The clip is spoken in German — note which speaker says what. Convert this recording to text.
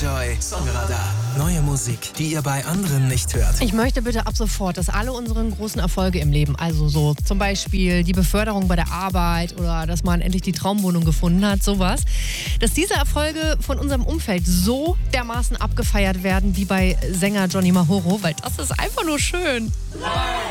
Speaker 1: Enjoy Songradar. Neue Musik, die ihr bei anderen nicht hört.
Speaker 2: Ich möchte bitte ab sofort, dass alle unseren großen Erfolge im Leben, also so zum Beispiel die Beförderung bei der Arbeit oder dass man endlich die Traumwohnung gefunden hat, sowas, dass diese Erfolge von unserem Umfeld so dermaßen abgefeiert werden wie bei Sänger Johnny Mahoro, weil das ist einfach nur schön.